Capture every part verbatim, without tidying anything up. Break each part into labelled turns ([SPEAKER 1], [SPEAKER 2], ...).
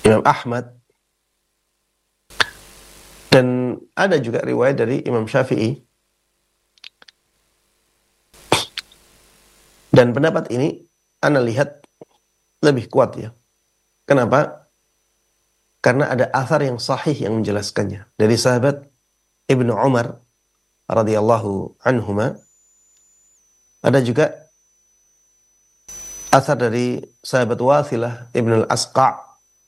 [SPEAKER 1] Imam Ahmad, dan ada juga riwayat dari Imam Syafi'i. Dan pendapat ini ana lihat lebih kuat ya. Kenapa? Karena ada athar yang sahih yang menjelaskannya dari sahabat Ibnu Umar radhiyallahu anhuma. Ada juga athar dari sahabat Wathilah Ibnu al-Asqa'.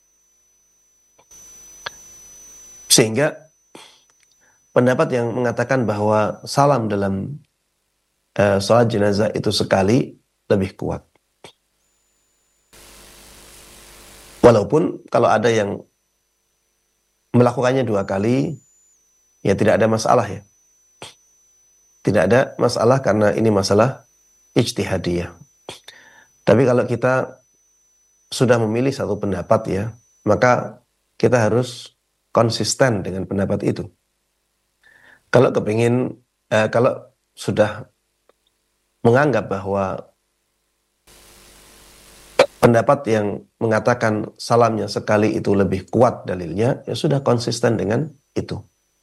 [SPEAKER 1] Sehingga pendapat yang mengatakan bahwa salam dalam uh, salat jenazah itu sekali lebih kuat. Walaupun kalau ada yang melakukannya dua kali, ya tidak ada masalah ya. Tidak ada masalah karena ini masalah ijtihadiyah. Tapi kalau kita sudah memilih satu pendapat ya, maka kita harus konsisten dengan pendapat itu. Kalau kepingin, eh, kalau sudah menganggap bahwa pendapat yang mengatakan salamnya sekali itu lebih kuat dalilnya, ya sudah konsisten dengan itu.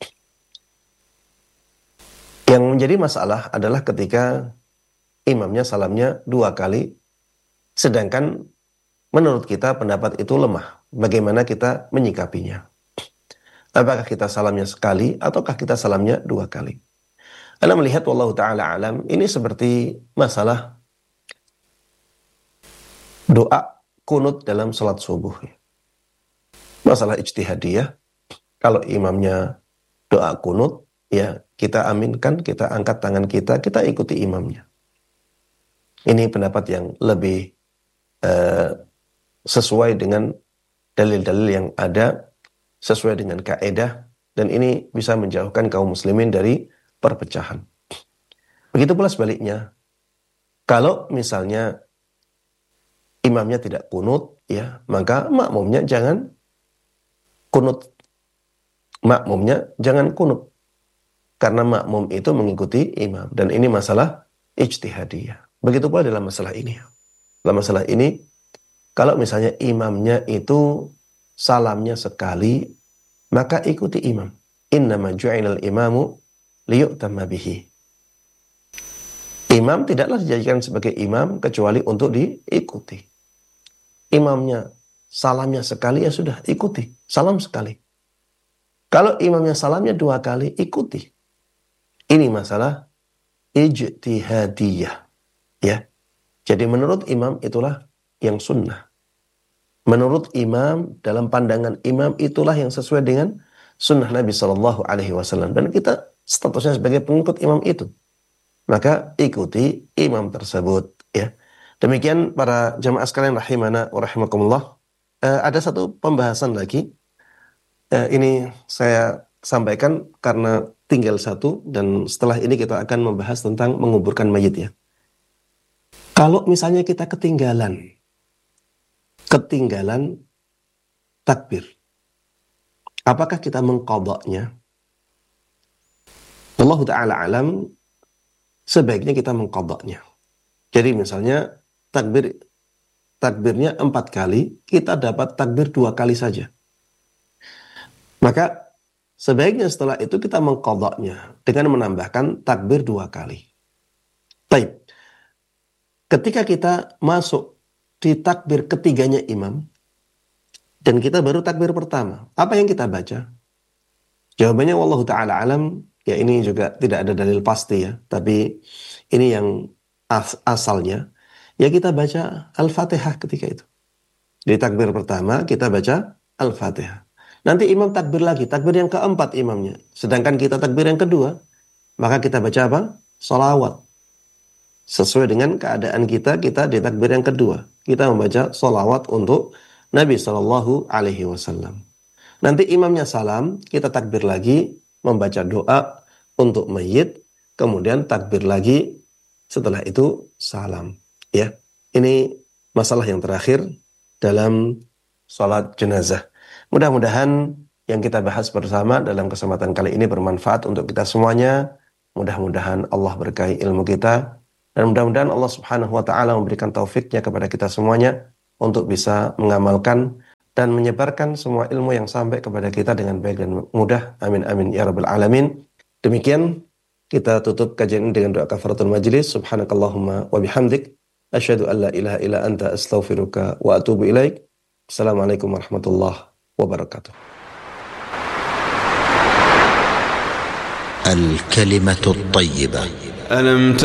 [SPEAKER 1] Yang menjadi masalah adalah ketika imamnya salamnya dua kali, sedangkan menurut kita pendapat itu lemah. Bagaimana kita menyikapinya? Apakah kita salamnya sekali ataukah kita salamnya dua kali? Anda melihat wallahu ta'ala alam, ini seperti masalah doa kunut dalam salat subuh. Masalah ijtihadiyah, kalau imamnya doa kunut, ya kita aminkan, kita angkat tangan kita, kita ikuti imamnya. Ini pendapat yang lebih uh, sesuai dengan dalil-dalil yang ada, sesuai dengan kaedah, dan ini bisa menjauhkan kaum muslimin dari perpecahan. Begitu pula sebaliknya, kalau misalnya imamnya tidak kunut, ya maka makmumnya jangan kunut. Makmumnya jangan kunut. Karena makmum itu mengikuti imam. Dan ini masalah ijtihadiyah. Begitu pula dalam masalah ini. Dalam masalah ini, kalau misalnya imamnya itu salamnya sekali, maka ikuti imam. Innama ju'ilal imamu liyu'tamma bihi. Imam tidaklah dijadikan sebagai imam kecuali untuk diikuti. Imamnya salamnya sekali, ya sudah, ikuti. Salam sekali. Kalau imamnya salamnya dua kali, ikuti. Ini masalah ijtihadiyah. Ya. Jadi menurut imam itulah yang sunnah. Menurut imam, dalam pandangan imam itulah yang sesuai dengan sunnah Nabi shallallahu alaihi wasallam. Dan kita statusnya sebagai pengikut imam itu. Maka ikuti imam tersebut. Ya. Demikian para jamaah sekalian rahimana wa rahimakumullah. Uh, ada satu pembahasan lagi. Uh, ini saya sampaikan karena tinggal satu, dan setelah ini kita akan membahas tentang menguburkan mayit ya. Kalau misalnya kita ketinggalan, ketinggalan takbir, apakah kita mengqadha'nya? Allah Ta'ala alam, sebaiknya kita mengqadha'nya. Jadi misalnya takbir takbirnya empat kali, kita dapat takbir dua kali saja. Maka sebaiknya setelah itu kita mengqadha'nya dengan menambahkan takbir dua kali. Baik. Ketika kita masuk di takbir ketiganya imam, dan kita baru takbir pertama, apa yang kita baca? Jawabannya wallahu ta'ala alam, ya ini juga tidak ada dalil pasti ya, tapi ini yang as- asalnya, ya kita baca Al-Fatihah ketika itu. Di takbir pertama kita baca Al-Fatihah. Nanti imam takbir lagi, takbir yang keempat imamnya. Sedangkan kita takbir yang kedua, maka kita baca apa? Sholawat. Sesuai dengan keadaan kita, kita di takbir yang kedua. Kita membaca sholawat untuk Nabi shallallahu alaihi wasallam. Nanti imamnya salam, kita takbir lagi, membaca doa untuk mayit, kemudian takbir lagi, setelah itu salam. Ya, ini masalah yang terakhir dalam sholat jenazah. Mudah-mudahan yang kita bahas bersama dalam kesempatan kali ini bermanfaat untuk kita semuanya. Mudah-mudahan Allah berkahi ilmu kita, dan mudah-mudahan Allah subhanahu wa ta'ala memberikan taufiknya kepada kita semuanya untuk bisa mengamalkan dan menyebarkan semua ilmu yang sampai kepada kita dengan baik dan mudah. Amin amin ya rabbal alamin. Demikian kita tutup kajian ini dengan doa kafaratul majlis. Subhanakallahumma wa bihamdik asyhadu an la ilaha illa anta astaghfiruka wa atubu ilaik. Assalamualaikum warahmatullahi wabarakatuh.
[SPEAKER 2] الكلمة الطيبة. ألم